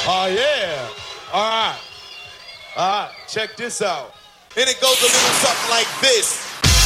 Oh, yeah. All right. Check this out. And it goes a little something like this.